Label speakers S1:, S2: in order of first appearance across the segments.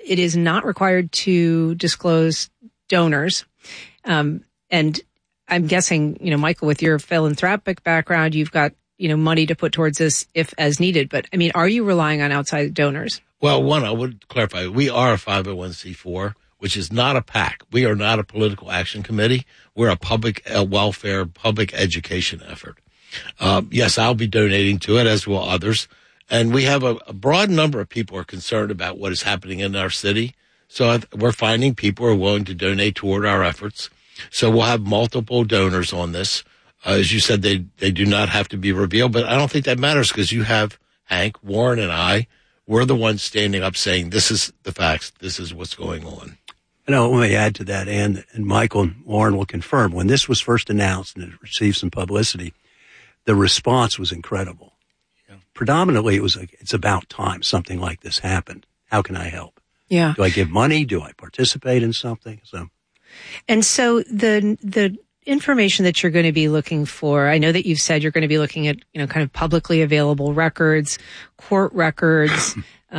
S1: it is not required to disclose donors. And I'm guessing, Michael, with your philanthropic background, you've got, money to put towards this if as needed. But I mean, are you relying on outside donors?
S2: Well, one, I would clarify, we are a 501c4, which is not a PAC. We are not a political action committee. We're a public welfare, public education effort. Yes, I'll be donating to it, as will others. And we have a broad number of people who are concerned about what is happening in our city. So we're finding people who are willing to donate toward our efforts. So we'll have multiple donors on this. As you said, they do not have to be revealed, but I don't think that matters because you have Hank, Warren, and I. We're the ones standing up saying, this is the facts. This is what's going on.
S3: Let me add to that, and Michael and Warren will confirm. When this was first announced and it received some publicity, the response was incredible. Yeah. Predominantly, it's about time something like this happened. How can I help?
S1: Yeah.
S3: Do I give money? Do I participate in something?
S1: And so the information that you're going to be looking for, I know that you've said you're going to be looking at, kind of publicly available records, court records,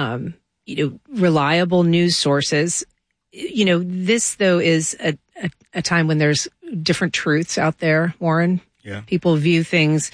S1: reliable news sources. This though is a time when there's different truths out there, Warren.
S4: Yeah.
S1: People view things,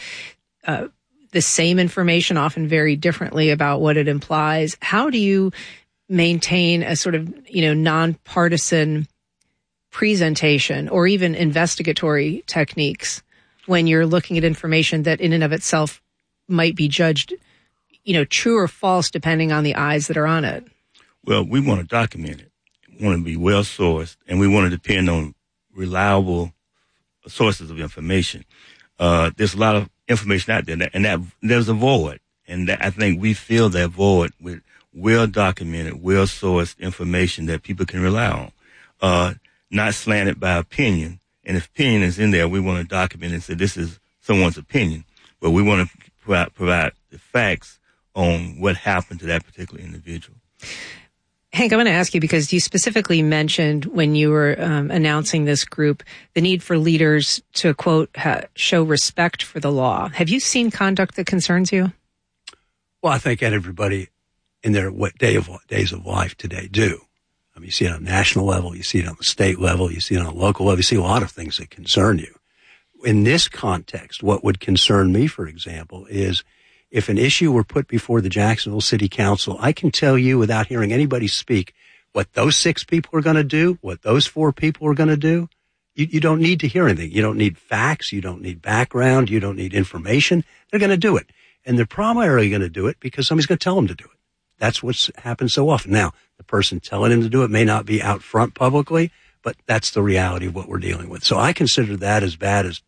S1: the same information often very differently about what it implies. How do you maintain a sort of, nonpartisan presentation or even investigatory techniques when you're looking at information that in and of itself might be judged, true or false depending on the eyes that are on it?
S4: Well, we want to document it. We want to be well sourced, and we want to depend on reliable sources of information. There's a lot of information out there, and that there's a void, and I think we fill that void with well documented, well sourced information that people can rely on. Not slanted by opinion. And if opinion is in there, we want to document and say this is someone's opinion. But we want to provide the facts on what happened to that particular individual.
S1: Hank, I want to ask you, because you specifically mentioned when you were announcing this group, the need for leaders to, quote, show respect for the law. Have you seen conduct that concerns you?
S3: Well, I think everybody in their days of life today do. I mean, you see it on a national level, you see it on the state level, you see it on a local level, you see a lot of things that concern you. In this context, what would concern me, for example, is if an issue were put before the Jacksonville City Council, I can tell you without hearing anybody speak what those 6 people are going to do, what those 4 people are going to do. You don't need to hear anything. You don't need facts. You don't need background. You don't need information. They're going to do it. And they're primarily going to do it because somebody's going to tell them to do it. That's what's happened so often. Now, the person telling him to do it may not be out front publicly, but that's the reality of what we're dealing with. So I consider that as bad as,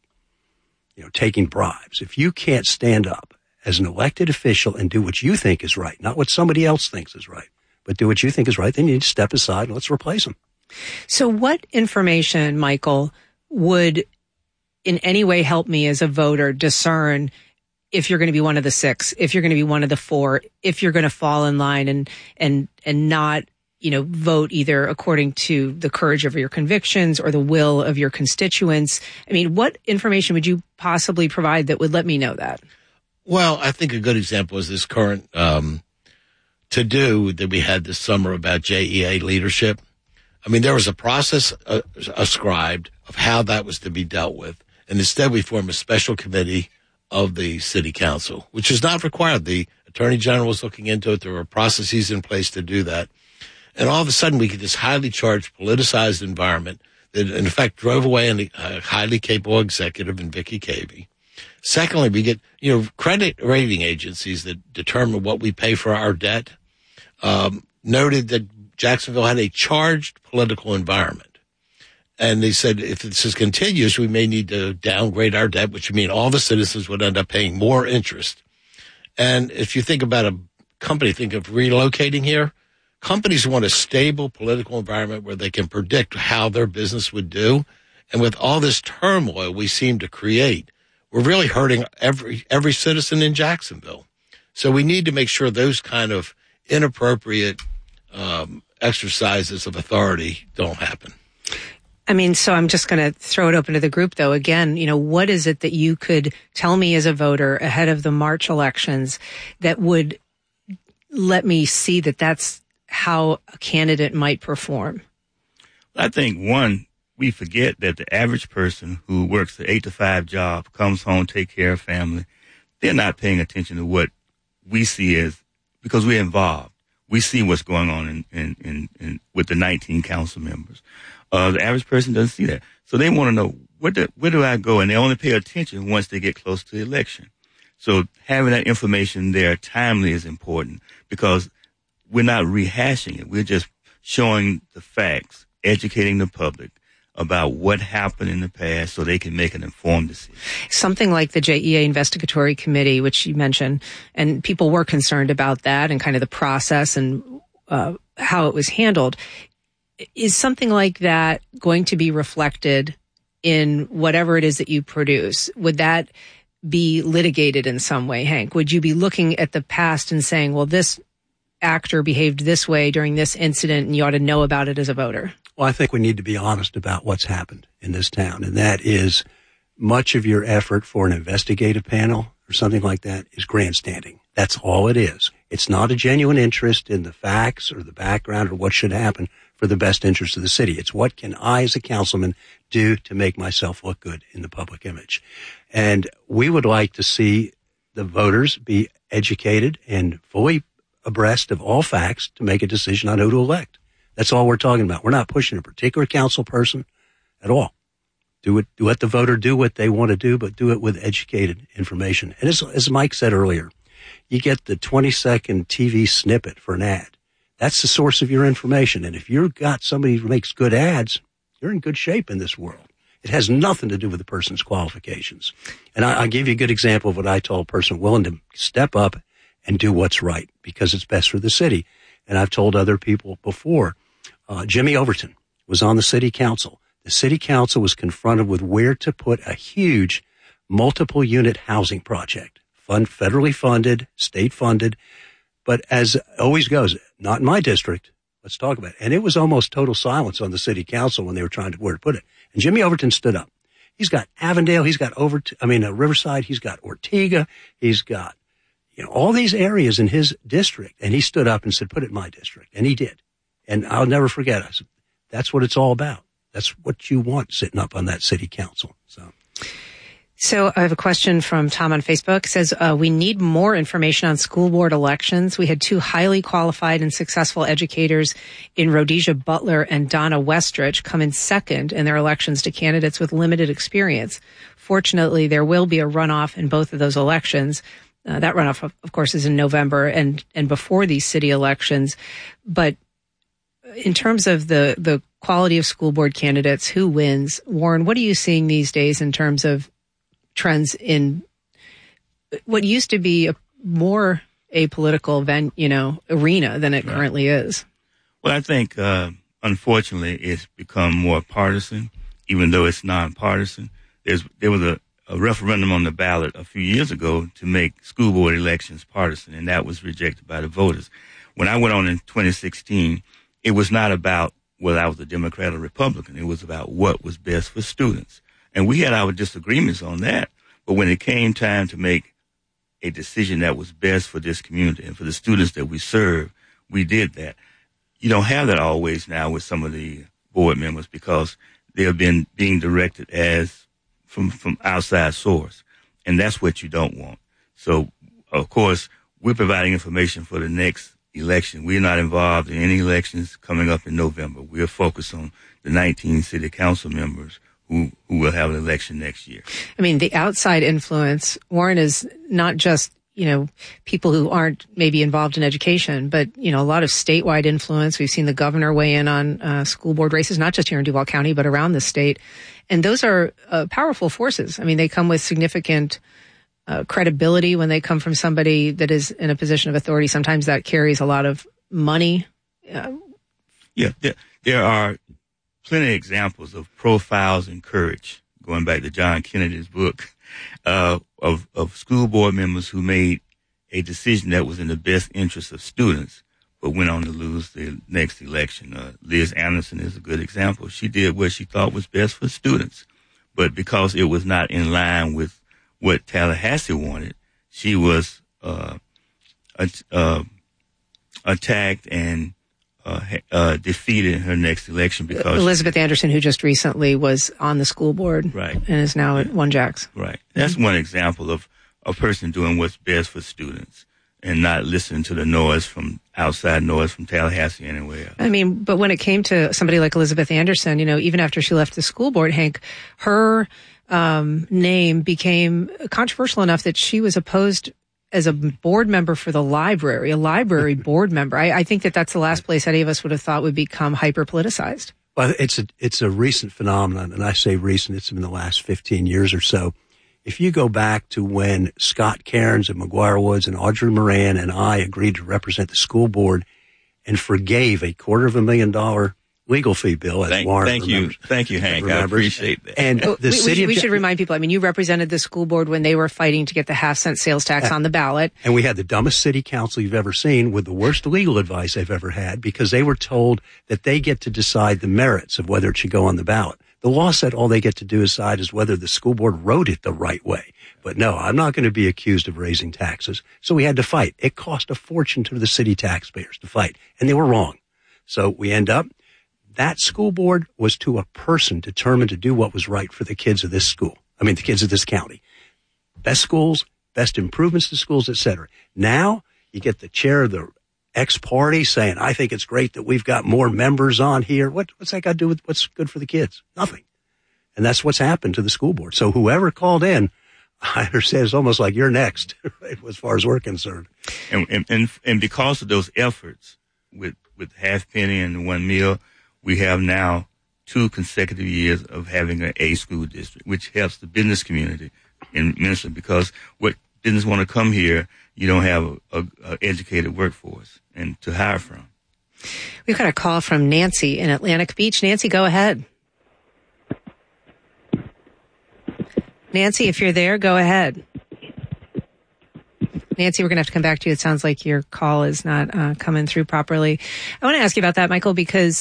S3: taking bribes. If you can't stand up as an elected official and do what you think is right, not what somebody else thinks is right, but do what you think is right, then you need to step aside and let's replace them.
S1: So what information, Michael, would in any way help me as a voter discern if you're going to be one of the 6, if you're going to be one of the 4, if you're going to fall in line and not, vote either according to the courage of your convictions or the will of your constituents? I mean, what information would you possibly provide that would let me know that?
S2: Well, I think a good example is this current to-do that we had this summer about JEA leadership. I mean, there was a process ascribed of how that was to be dealt with. And instead, we formed a special committee of the city council, which is not required. The attorney general was looking into it. There were processes in place to do that. And all of a sudden, we get this highly charged, politicized environment that, in fact, drove away a highly capable executive in Vicky Cavey. Secondly, we get, credit rating agencies that determine what we pay for our debt, noted that Jacksonville had a charged political environment. And they said, if this is continuous, we may need to downgrade our debt, which would mean all the citizens would end up paying more interest. And if you think about a company, think of relocating here, companies want a stable political environment where they can predict how their business would do. And with all this turmoil we seem to create, we're really hurting every citizen in Jacksonville. So we need to make sure those kind of inappropriate exercises of authority don't happen.
S1: I mean, so I'm just going to throw it open to the group, though. Again, what is it that you could tell me as a voter ahead of the March elections that would let me see that that's how a candidate might perform?
S4: I think, one, we forget that the average person who works the 8 to 5 job, comes home, take care of family, they're not paying attention to what we see as, because we're involved. We see what's going on in with the 19 council members. The average person doesn't see that. So they want to know, where do I go? And they only pay attention once they get close to the election. So having that information there timely is important, because we're not rehashing it. We're just showing the facts, educating the public about what happened in the past so they can make an informed decision.
S1: Something like the JEA Investigatory Committee, which you mentioned, and people were concerned about that and kind of the process and how it was handled. Is something like that going to be reflected in whatever it is that you produce? Would that be litigated in some way, Hank? Would you be looking at the past and saying, well, this actor behaved this way during this incident and you ought to know about it as a voter?
S3: Well, I think we need to be honest about what's happened in this town, and that is much of your effort for an investigative panel or something like that is grandstanding. That's all it is. It's not a genuine interest in the facts or the background or what should happen for the best interest of the city. It's what can I as a councilman do to make myself look good in the public image. And we would like to see the voters be educated and fully abreast of all facts to make a decision on who to elect. That's all we're talking about. We're not pushing a particular council person at all. Let the voter do what they want to do, but do it with educated information. And as Mike said earlier, you get the 20-second TV snippet for an ad. That's the source of your information. And if you've got somebody who makes good ads, you're in good shape in this world. It has nothing to do with the person's qualifications. And I'll give you a good example of what I told a person willing to step up and do what's right because it's best for the city. And I've told other people before. Jimmy Overton was on the city council. The city council was confronted with where to put a huge multiple unit housing project, federally funded, state funded. But as always goes, not in my district. Let's talk about it. And it was almost total silence on the city council when they were trying to where to put it. And Jimmy Overton stood up. He's got Avondale. He's got Riverside. He's got Ortega. He's got, all these areas in his district. And he stood up and said, put it in my district. And he did. And I'll never forget. I said, that's what it's all about. That's what you want sitting up on that city council.
S1: So I have a question from Tom on Facebook. It says, we need more information on school board elections. We had 2 highly qualified and successful educators in Rhodesia Butler and Donna Westrich come in second in their elections to candidates with limited experience. Fortunately, there will be a runoff in both of those elections. That runoff, of course, is in November and before these city elections. But in terms of the quality of school board candidates, who wins? Warren, what are you seeing these days in terms of trends in what used to be a more apolitical arena than it currently is?
S4: Well, I think, unfortunately, it's become more partisan, even though it's nonpartisan. There was a referendum on the ballot a few years ago to make school board elections partisan, and that was rejected by the voters. When I went on in 2016, it was not about whether I was a Democrat or Republican. It was about what was best for students. And we had our disagreements on that. But when it came time to make a decision that was best for this community and for the students that we serve, we did that. You don't have that always now with some of the board members because they have been being directed as from outside source. And that's what you don't want. So, of course, we're providing information for the next election. We're not involved in any elections coming up in November. We're focused on the 19 city council members who will have an election next year.
S1: I mean, the outside influence, Warren, is not just, people who aren't maybe involved in education, but, a lot of statewide influence. We've seen the governor weigh in on school board races, not just here in Duval County, but around the state. And those are powerful forces. I mean, they come with significant credibility when they come from somebody that is in a position of authority. Sometimes that carries a lot of money.
S4: Yeah, there are plenty of examples of profiles in courage, going back to John Kennedy's book, of school board members who made a decision that was in the best interest of students, but went on to lose the next election. Liz Anderson is a good example. She did what she thought was best for students, but because it was not in line with what Tallahassee wanted, she was attacked and defeated in her next election because
S1: Elizabeth Anderson, who just recently was on the school board,
S4: right,
S1: and is now at One Jacks.
S4: Right. That's one example of a person doing what's best for students and not listening to the noise from outside noise from Tallahassee anywhere.
S1: I mean, but when it came to somebody like Elizabeth Anderson, even after she left the school board, Hank, her name became controversial enough that she was opposed as a board member for the library, a library board member. I think that's the last place any of us would have thought would become hyper politicized.
S3: Well, it's a recent phenomenon, and I say recent, it's in the last 15 years or so. If you go back to when Scott Cairns and McGuire Woods and Audrey Moran and I agreed to represent the school board and forgave a $250,000 legal fee bill, as Warren remembers.
S4: Thank you, Hank. I appreciate that.
S3: And
S1: we should remind people, you represented the school board when they were fighting to get the half-cent sales tax on the ballot.
S3: And we had the dumbest city council you've ever seen with the worst legal advice they've ever had because they were told that they get to decide the merits of whether it should go on the ballot. The law said all they get to do decide is whether the school board wrote it the right way. But no, I'm not going to be accused of raising taxes. So we had to fight. It cost a fortune to the city taxpayers to fight. And they were wrong. So we end up, that school board was to a person determined to do what was right for the kids of this school. The kids of this county. Best schools, best improvements to schools, etc. Now you get the chair of the ex-party saying, I think it's great that we've got more members on here. What's that got to do with what's good for the kids? Nothing. And that's what's happened to the school board. So whoever called in, I understand it's almost like you're next, right, as far as we're concerned.
S4: And because of those efforts with Halfpenny and the 1 meal, we have now 2 consecutive years of having an A school district, which helps the business community immensely because what business want to come here, you don't have a educated workforce and to hire from.
S1: We've got a call from Nancy in Atlantic Beach. Nancy, go ahead. Nancy, if you're there, go ahead. Nancy, we're going to have to come back to you. It sounds like your call is not coming through properly. I want to ask you about that, Michael, because,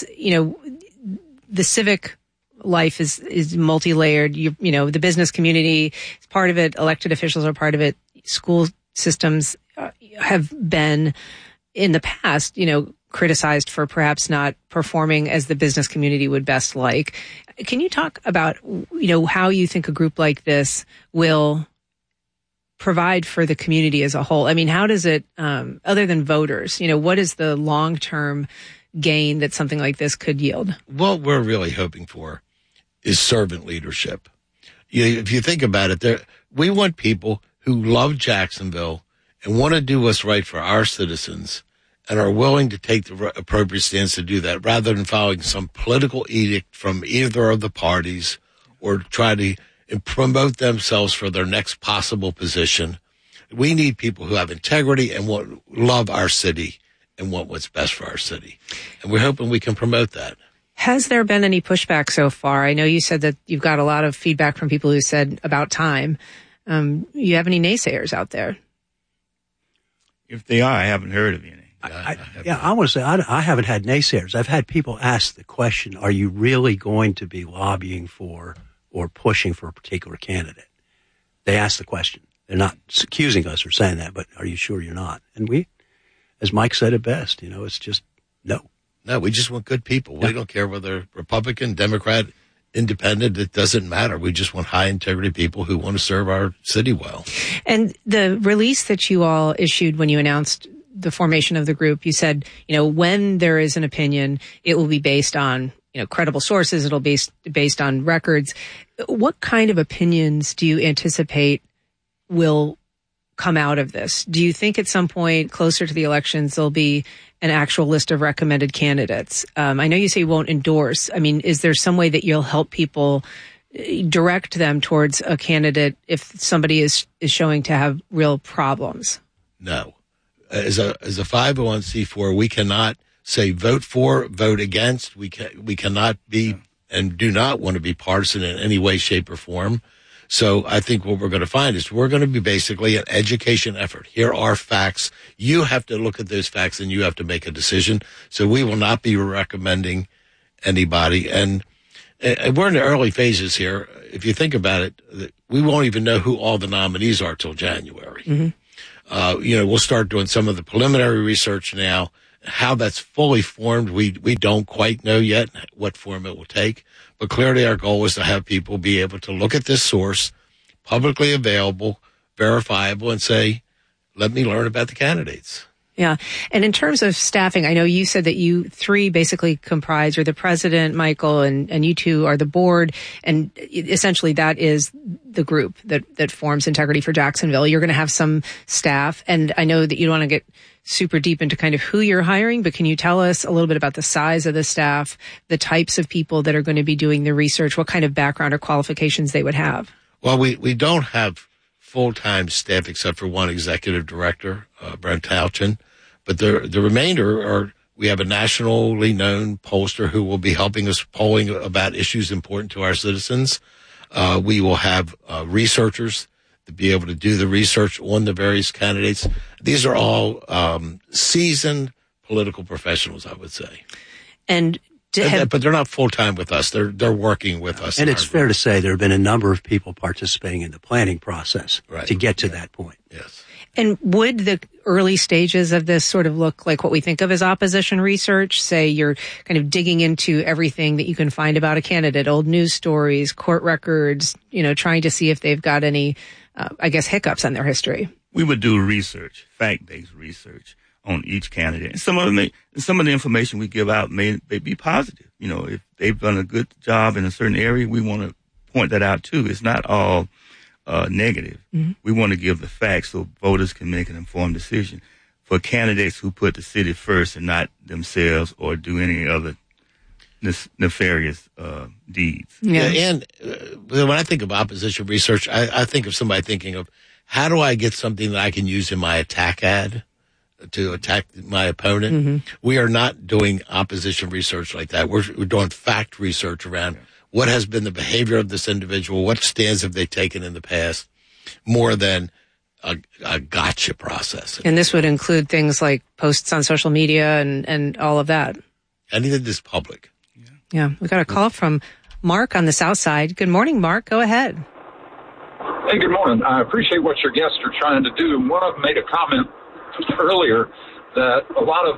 S1: the civic life is multi-layered. The business community is part of it. Elected officials are part of it. School systems have been in the past, criticized for perhaps not performing as the business community would best like. Can you talk about, how you think a group like this will provide for the community as a whole? How does it, other than voters, what is the long-term gain that something like this could yield?
S2: What we're really hoping for is servant leadership. If you think about it, we want people who love Jacksonville and want to do what's right for our citizens and are willing to take the appropriate stance to do that rather than following some political edict from either of the parties or try to promote themselves for their next possible position. We need people who have integrity and love our city and want what's best for our city. And we're hoping we can promote that.
S1: Has there been any pushback so far? I know you said that you've got a lot of feedback from people who said about time. You have any naysayers out there?
S4: If they are, I haven't heard of any.
S3: I want to say I haven't had naysayers. I've had people ask the question, are you really going to be lobbying for or pushing for a particular candidate? They ask the question. They're not accusing us or saying that, but are you sure you're not? And we, as Mike said it best, it's just no.
S2: No, we just want good people. We don't care whether Republican, Democrat, Independent. It doesn't matter. We just want high integrity people who want to serve our city well. And
S1: the release that you all issued when you announced the formation of the group, you said, when there is an opinion, it will be based on, credible sources. It'll be based on records. What kind of opinions do you anticipate will come out of this? Do you think at some point closer to the elections, there'll be an actual list of recommended candidates? I know you say you won't endorse. Is there some way that you'll help people direct them towards a candidate if somebody is showing to have real problems?
S2: No. As a 501c4, we cannot say vote for, vote against. We cannot be and do not want to be partisan in any way, shape, or form. So I think what we're going to find is we're going to be basically an education effort. Here are facts. You have to look at those facts and you have to make a decision. So we will not be recommending anybody. And we're in the early phases here. If you think about it, we won't even know who all the nominees are till January. Mm-hmm. We'll start doing some of the preliminary research now, how that's fully formed, we don't quite know yet what form it will take. But clearly our goal is to have people be able to look at this source, publicly available, verifiable, and say, let me learn about the candidates.
S1: Yeah. And in terms of staffing, I know you said that you three basically comprise, you're the president, Michael, and you two are the board. And essentially that is the group that forms Integrity for Jacksonville. You're going to have some staff. And I know that you don't want to get super deep into kind of who you're hiring, but can you tell us a little bit about the size of the staff, the types of people that are going to be doing the research, what kind of background or qualifications they would have?
S2: Well, we don't have full-time staff except for one executive director, Brent Tauchin. But the remainder we have a nationally known pollster who will be helping us polling about issues important to our citizens. We will have researchers to be able to do the research on the various candidates. These are all seasoned political professionals, I would say. But they're not full-time with us. They're working with us.
S3: And it's fair to say there have been a number of people participating in the planning process to get to that point.
S2: Yes.
S1: And would the early stages of this sort of look like what we think of as opposition research? Say you're kind of digging into everything that you can find about a candidate, old news stories, court records, trying to see if they've got any, hiccups in their history.
S4: We would do research, fact-based research on each candidate. And some of the information we give out may be positive. If they've done a good job in a certain area, we want to point that out too. It's not all negative. Mm-hmm. We want to give the facts so voters can make an informed decision for candidates who put the city first and not themselves or do any other nefarious deeds.
S2: Yeah, and when I think of opposition research, I think of somebody thinking of how do I get something that I can use in my attack ad to attack my opponent. Mm-hmm. We are not doing opposition research like that. We're doing fact research around what has been the behavior of this individual, what stands have they taken in the past, more than a gotcha process.
S1: And this would include things like posts on social media and all of that.
S2: Anything that's public.
S1: Yeah. We got a call from Mark on the South Side. Good morning, Mark. Go ahead.
S5: Hey, good morning. I appreciate what your guests are trying to do. One of them made a comment earlier that a lot of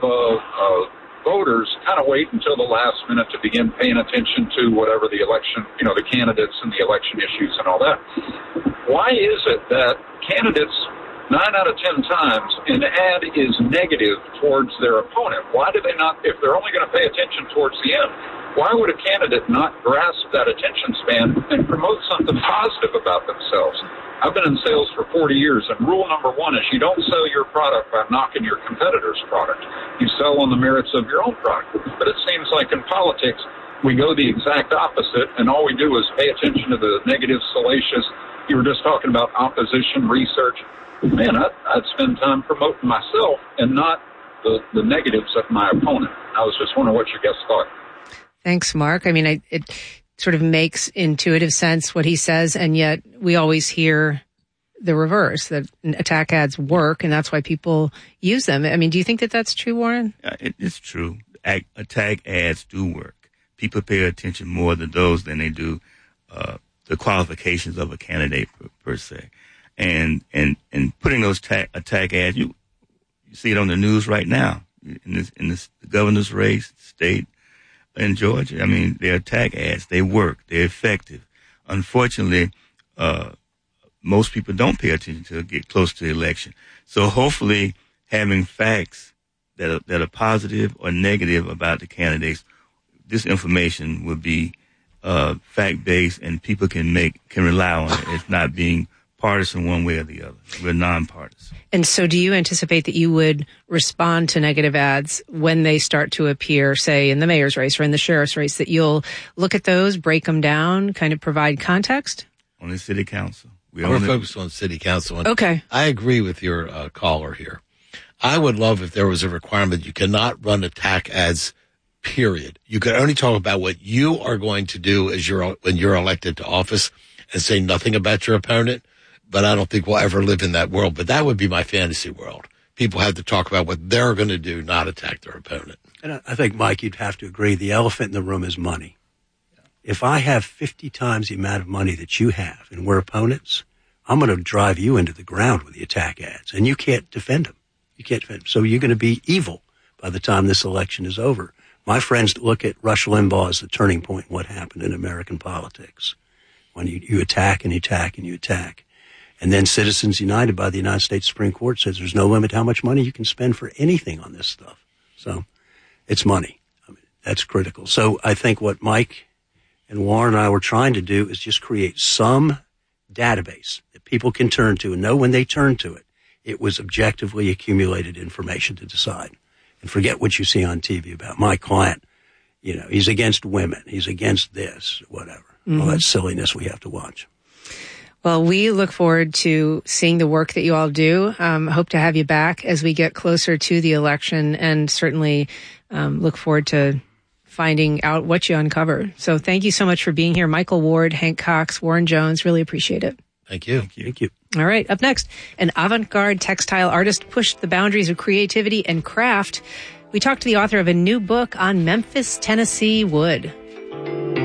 S5: voters kind of wait until the last minute to begin paying attention to whatever the election, the candidates and the election issues and all that. Why is it that candidates 9 out of 10 times an ad is negative towards their opponent? Why do they not, if they're only going to pay attention towards the end, why would a candidate not grasp that attention span and promote something positive about themselves? I've been in sales for 40 years, and rule number one is you don't sell your product by knocking your competitor's product. You sell on the merits of your own product. But it seems like in politics, we go the exact opposite, and all we do is pay attention to the negative, salacious. You were just talking about opposition research. Man, I'd spend time promoting myself and not the negatives of my opponent. I was just wondering what your guests thought.
S1: Thanks, Mark. I mean, it sort of makes intuitive sense what he says, and yet we always hear the reverse, that attack ads work, and that's why people use them. I mean, do you think that that's true, Warren?
S4: It's true. Attack ads do work. People pay attention more to those than they do the qualifications of a candidate per se. And putting those attack ads, you see it on the news right now in this governor's race, state, in Georgia. I mean, their attack ads, they work. They're effective. Unfortunately, most people don't pay attention to get close to the election. So hopefully having facts that are positive or negative about the candidates, this information will be fact-based and people can rely on it. It's not being partisan one way or the other. We're nonpartisan.
S1: And so do you anticipate that you would respond to negative ads when they start to appear, say, in the mayor's race or in the sheriff's race, that you'll look at those, break them down, kind of provide context?
S4: On the city council.
S2: We're focused on city council. And
S1: okay.
S2: I agree with your caller here. I would love if there was a requirement you cannot run attack ads, period. You could only talk about what you are going to do when you're elected to office and say nothing about your opponent. But I don't think we'll ever live in that world. But that would be my fantasy world. People have to talk about what they're going to do, not attack their opponent.
S3: And I think, Mike, you'd have to agree the elephant in the room is money. If I have 50 times the amount of money that you have and we're opponents, I'm going to drive you into the ground with the attack ads. And you can't defend them. You can't defend them. So you're going to be evil by the time this election is over. My friends look at Rush Limbaugh as the turning point in what happened in American politics. When you attack and you attack and you attack. And then Citizens United by the United States Supreme Court says there's no limit how much money you can spend for anything on this stuff. So it's money. I mean, that's critical. So I think what Mike and Warren and I were trying to do is just create some database that people can turn to and know when they turn to it, it was objectively accumulated information to decide. And forget what you see on TV about my client. You know, he's against women. He's against this, whatever. All that silliness we have to watch.
S1: Well, we look forward to seeing the work that you all do. Hope to have you back as we get closer to the election, and certainly look forward to finding out what you uncover. So thank you so much for being here. Michael Ward, Hank Cox, Warren Jones, really appreciate it.
S2: Thank you.
S3: Thank you.
S1: All right, up next, an avant-garde textile artist pushed the boundaries of creativity and craft. We talked to the author of a new book on Memphis, Tennessee wood.